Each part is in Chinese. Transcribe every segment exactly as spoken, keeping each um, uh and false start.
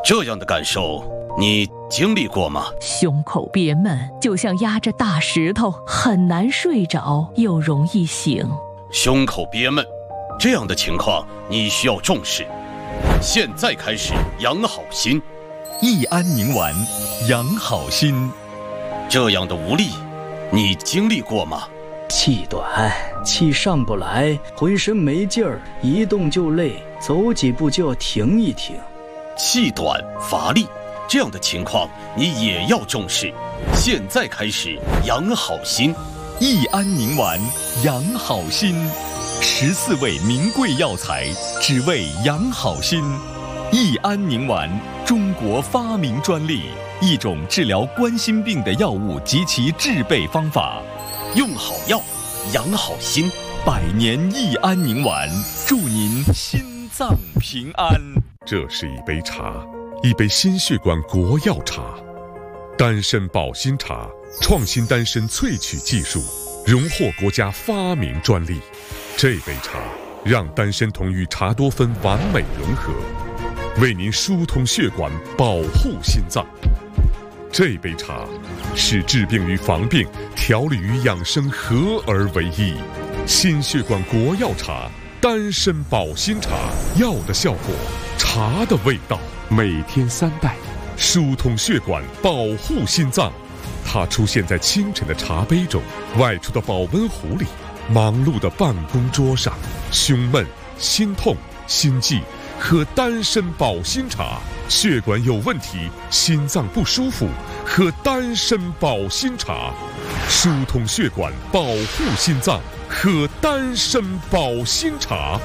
这样的感受你经历过吗？ 胸口憋闷，就像压着大石头，很难睡着，又容易醒。 胸口憋闷，这样的情况你需要重视。现在开始养好心。 益安宁丸，养好心。 这样的无力，你经历过吗？ 气短，气上不来，浑身没劲儿，一动就累，走几步就要停一停。 气短乏力，这样的情况你也要重视。现在开始养好心。 益安宁丸，养好心。十四味名贵药材，只为养好心。益安宁丸，中国发明专利，一种治疗冠心病的药物及其制备方法。 用好药，养好心。 百年益安宁丸，祝您心脏平安。 这是一杯茶，一杯心血管国药茶，丹参保心茶，创新丹参萃取技术，荣获国家发明专利。这杯茶让丹参酮与茶多酚完美融合，为您疏通血管，保护心脏。这杯茶使治病与防病、调理与养生合而为一。心血管国药茶，丹参保心茶，药的效果，茶的味道，每天三袋，疏通血管，保护心脏。它出现在清晨的茶杯中，外出的保温壶里，忙碌的办公桌上。胸闷、心痛、心悸，喝丹参保心茶。血管有问题，心脏不舒服，喝丹参保心茶。疏通血管，保护心脏，喝丹参保心茶。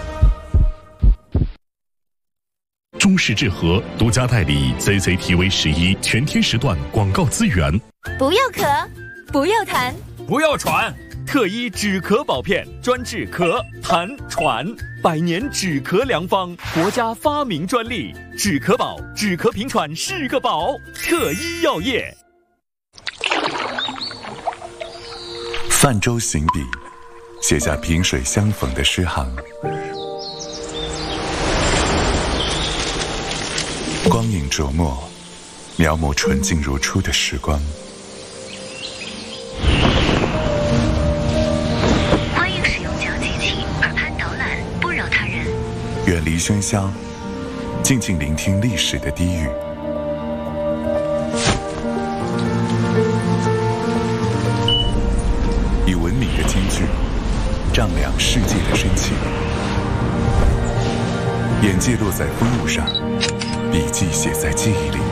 中式治和独家代理 C C T V 十一全天时段广告资源。 不要咳，不要痰， 不要喘。特一止咳宝片，专治咳、痰、喘，百年止咳良方，国家发明专利。止咳宝，止咳平喘是个宝。特一药业。 泛舟行笔，写下萍水相逢的诗行。光影琢磨，描摹纯净如初的时光。 欢迎使用讲机器，耳畔导览，不扰他人。 远离喧嚣，静静聆听历史的低语。以文明的金句，丈量世界的深情。眼界落在风物上，笔记写在记忆里。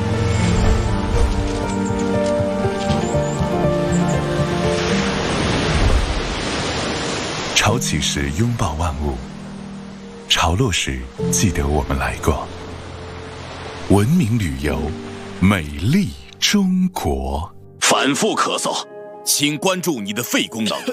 潮起时拥抱万物，潮落时记得我们来过。文明旅游，美丽中国。 反复咳嗽，请关注你的肺功能。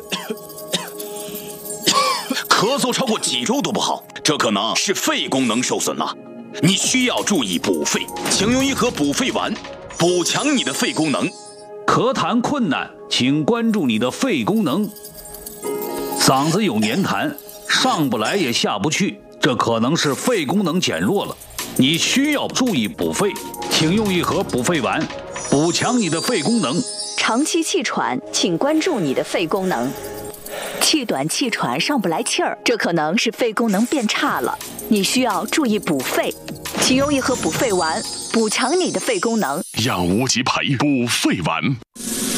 咳嗽超过几周都不好，这可能是肺功能受损了。你需要注意补肺，请用一盒补肺丸，补强你的肺功能。 咳痰困难，请关注你的肺功能。嗓子有黏痰，上不来也下不去，这可能是肺功能减弱了。你需要注意补肺，请用一盒补肺丸，补强你的肺功能。 长期气喘，请关注你的肺功能。气短气喘上不来气儿，这可能是肺功能变差了，你需要注意补肺，请用一盒补肺丸，补强你的肺功能。 养无极培补肺丸。